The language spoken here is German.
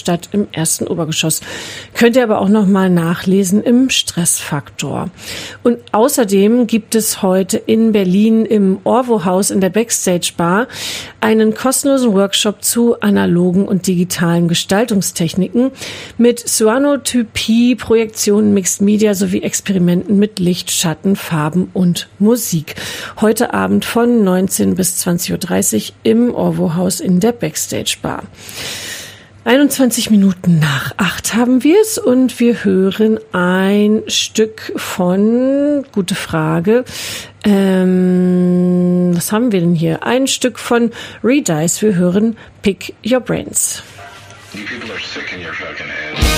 Werkstatt im ersten Obergeschoss. Könnt ihr aber auch nochmal nachlesen im Stressfaktor. Und außerdem gibt es heute in Berlin im Orwo-Haus in der Backstage Bar einen kostenlosen Workshop zu analogen und digitalen Gestaltungstechniken mit Cyanotypie, Projektionen, Mixed Media sowie Experimenten mit Licht, Schatten, Farben und Musik. Heute Abend von 19 bis 20.30 Uhr im Orwo-Haus in der Backstage Bar. 21 Minuten nach 8 haben wir es und wir hören ein Stück von, gute Frage, was haben wir denn hier? Ein Stück von Redice, wir hören Pick Your Brains. You people are sick in your fucking head.